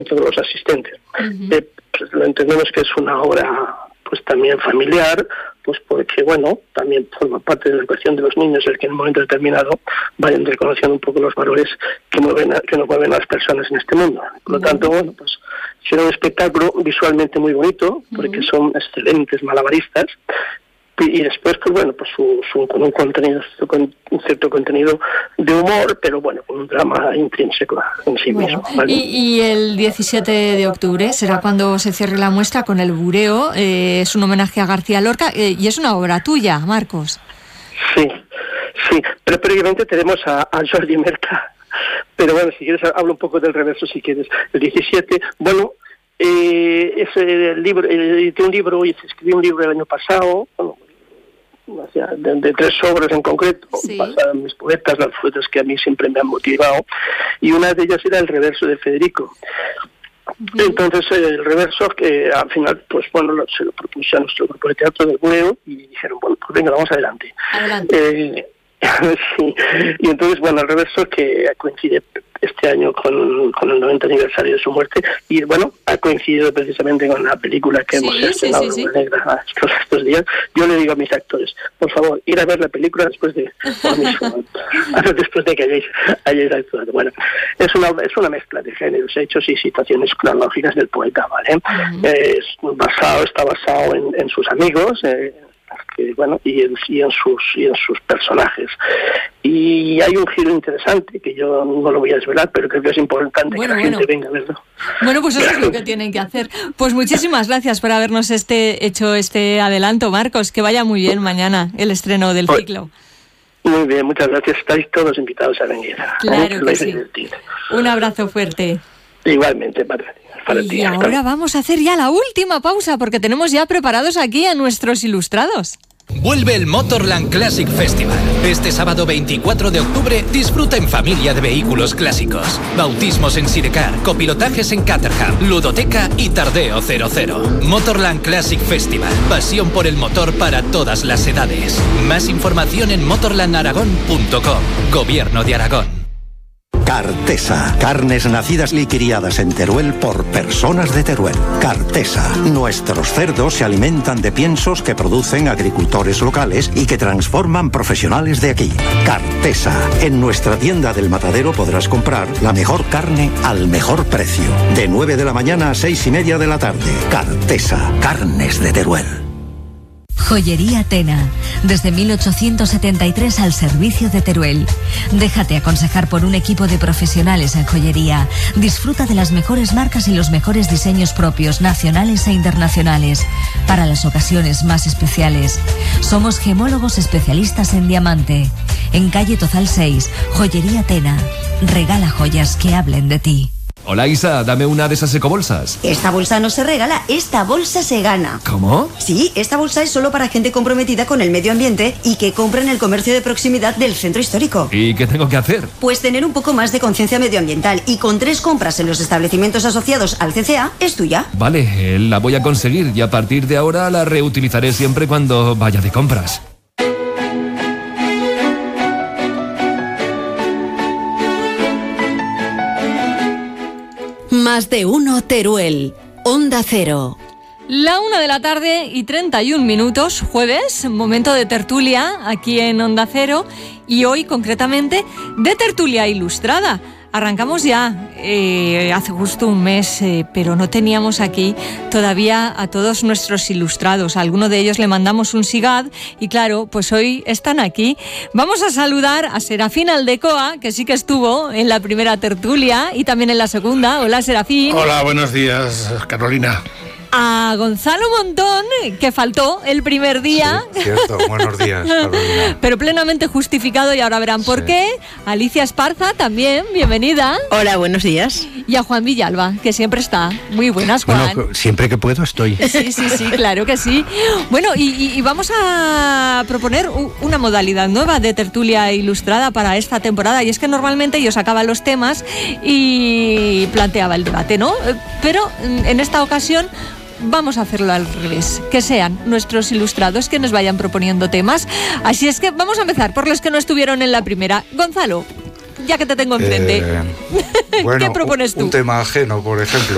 todos los asistentes. Uh-huh. Pues lo entendemos que es una obra pues también familiar, pues porque bueno, también forma parte de la educación de los niños el que en un momento determinado vayan reconociendo un poco los valores que nos mueven a las personas en este mundo. Por lo tanto, bueno, pues será un espectáculo visualmente muy bonito, porque son excelentes malabaristas, y después, pues bueno, pues con un contenido, con un cierto contenido de humor, pero bueno, con un drama intrínseco en sí mismo. ¿Vale? Y el 17 de octubre será cuando se cierre la muestra con El Bureo, es un homenaje a García Lorca, y es una obra tuya, Marcos. Sí, pero previamente tenemos a Jordi Merca, pero bueno, si quieres hablo un poco del reverso, si quieres. El 17, bueno, ese libro, edité un libro y escribí un libro el año pasado, bueno, de 3 obras en concreto, basadas en mis poetas, las poetas que a mí siempre me han motivado, y una de ellas era el reverso de Federico. Entonces el reverso, que al final, pues bueno, se lo propuse a nuestro grupo de teatro del Bureo, y dijeron, bueno, pues venga, vamos adelante. Sí, y entonces, bueno, el reverso que coincide este año con el 90 aniversario de su muerte, y bueno, ha coincidido precisamente con la película que hemos estrenado Negra estos días. Yo le digo a mis actores, por favor, ir a ver la película después de que hayáis actuado. Bueno, es una mezcla de géneros, hechos y situaciones cronológicas del poeta, ¿vale? Está basado en sus amigos, que bueno, y en sus personajes, y hay un giro interesante que yo no lo voy a desvelar, pero creo que es importante que la gente venga a verlo. Bueno, pues eso es lo que tienen que hacer. Pues muchísimas gracias por habernos hecho este adelanto, Marcos, que vaya muy bien mañana el estreno del ciclo. Muy bien, muchas gracias, estáis todos invitados a venir. Claro que sí. Un abrazo fuerte. Igualmente, para ti. Y ahora vamos a hacer ya la última pausa, porque tenemos ya preparados aquí a nuestros ilustrados. Vuelve el Motorland Classic Festival. Este sábado 24 de octubre disfruta en familia de vehículos clásicos. Bautismos en Sidecar, copilotajes en Caterham, ludoteca y tardeo 00. Motorland Classic Festival. Pasión por el motor para todas las edades. Más información en motorlandaragón.com. Gobierno de Aragón. Cartesa. Carnes nacidas y criadas en Teruel por personas de Teruel. Cartesa. Nuestros cerdos se alimentan de piensos que producen agricultores locales y que transforman profesionales de aquí. Cartesa. En nuestra tienda del Matadero podrás comprar la mejor carne al mejor precio. De 9 de la mañana a 6:30 de la tarde. Cartesa. Carnes de Teruel. Joyería Tena, desde 1873 al servicio de Teruel. Déjate aconsejar por un equipo de profesionales en joyería. Disfruta de las mejores marcas y los mejores diseños propios, nacionales e internacionales, para las ocasiones más especiales. Somos gemólogos especialistas en diamante. En calle Tozal 6, Joyería Tena. Regala joyas que hablen de ti. Hola Isa, dame una de esas ecobolsas. Esta bolsa no se regala, esta bolsa se gana. ¿Cómo? Sí, esta bolsa es solo para gente comprometida con el medio ambiente y que compra en el comercio de proximidad del centro histórico. ¿Y qué tengo que hacer? Pues tener un poco más de conciencia medioambiental, y con 3 compras en los establecimientos asociados al CCA es tuya. Vale, la voy a conseguir y a partir de ahora la reutilizaré siempre cuando vaya de compras. Más de uno Teruel, Onda Cero. La 1:31 jueves, momento de tertulia aquí en Onda Cero, y hoy concretamente de tertulia ilustrada. Arrancamos ya hace justo un mes, pero no teníamos aquí todavía a todos nuestros ilustrados. A alguno de ellos le mandamos un SIGAD y claro, pues hoy están aquí. Vamos a saludar a Serafín Aldecoa, que sí que estuvo en la primera tertulia y también en la segunda. Hola, Serafín. Hola, buenos días, Carolina. A Gonzalo Montón, que faltó el primer día. Sí, cierto, buenos días, Carolina. Pero plenamente justificado, y ahora verán por qué. Alicia Esparza también, bienvenida. Hola, buenos días. Y a Juan Villalba, que siempre está. Muy buenas, Juan. Bueno, siempre que puedo estoy. Sí, claro que sí. Bueno, y vamos a proponer una modalidad nueva de tertulia ilustrada para esta temporada, y es que normalmente yo sacaba los temas y planteaba el debate, ¿no? Pero en esta ocasión vamos a hacerlo al revés, que sean nuestros ilustrados que nos vayan proponiendo temas. Así es que vamos a empezar por los que no estuvieron en la primera. Gonzalo, ya que te tengo enfrente, Bueno, ¿qué propones tú? Un tema ajeno, por ejemplo.